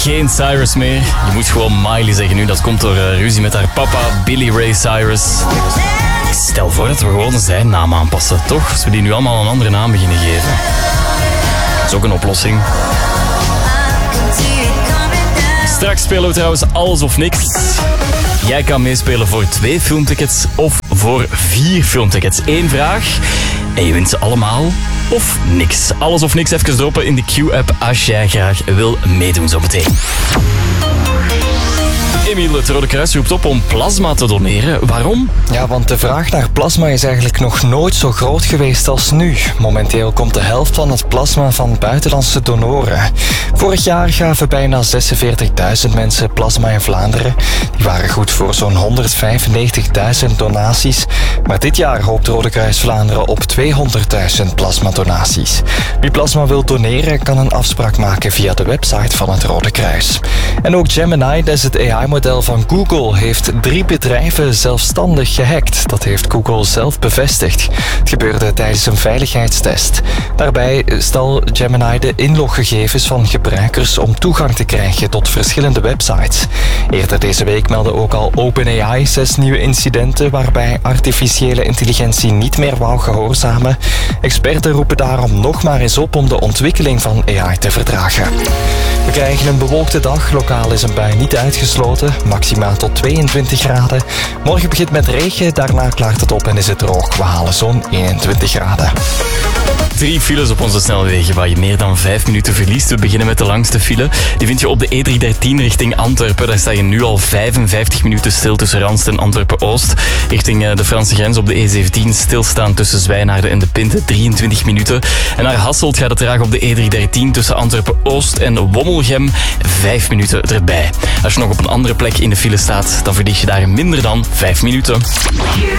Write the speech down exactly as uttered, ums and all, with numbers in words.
geen Cyrus meer. Je moet gewoon Miley zeggen nu. Dat komt door uh, ruzie met haar papa, Billy Ray Cyrus. Stel voor dat we gewoon zijn naam aanpassen, toch? Als we die nu allemaal een andere naam beginnen geven. Dat is ook een oplossing. Straks spelen we trouwens alles of niks. Jij kan meespelen voor twee filmtickets of voor vier filmtickets. Eén vraag en je wint ze allemaal of niks. Alles of niks even droppen in de Q-app als jij graag wil meedoen zo meteen. Emiel, het Rode Kruis roept op om plasma te doneren. Waarom? Ja, want de vraag naar plasma is eigenlijk nog nooit zo groot geweest als nu. Momenteel komt de helft van het plasma van buitenlandse donoren. Vorig jaar gaven bijna zesenveertigduizend mensen plasma in Vlaanderen. Die waren goed voor zo'n honderdvijfennegentigduizend donaties. Maar dit jaar hoopt Rode Kruis Vlaanderen op tweehonderdduizend plasmadonaties. Wie plasma wil doneren kan een afspraak maken via de website van het Rode Kruis. En ook Gemini, dat is het A I-model van Google, heeft drie bedrijven zelfstandig gehackt. Dat heeft Google zelf bevestigd. Het gebeurde tijdens een veiligheidstest. Daarbij stal Gemini de inloggegevens van gebruikers om toegang te krijgen tot verschillende websites. Eerder deze week meldde ook al OpenAI zes nieuwe incidenten waarbij artificiële intelligentie niet meer wou gehoorzamen. Experten roepen daarom nog maar eens op om de ontwikkeling van A I te vertragen. We krijgen een bewolkte dag. Lokaal is een bui niet uitgesloten. Maximaal tot tweeëntwintig graden. Morgen begint met regen. Daarna klaart het op en is het droog. We halen zo'n eenentwintig graden. Drie files op onze snelwegen waar je meer dan vijf minuten verliest. We beginnen met de langste file. Die vind je op de E driehonderddertien richting Antwerpen. Daar sta je nu al vijfenvijftig minuten stil tussen Randst en Antwerpen-Oost. Richting de Franse grens op de E zeventien stilstaan tussen Zwijnaarden en De Pinte, drieëntwintig minuten. En naar Hasselt gaat het traag op de E driehonderddertien tussen Antwerpen-Oost en Wommelgem, vijf minuten erbij. Als je nog op een andere plek in de file staat, dan verlies je daar minder dan vijf minuten.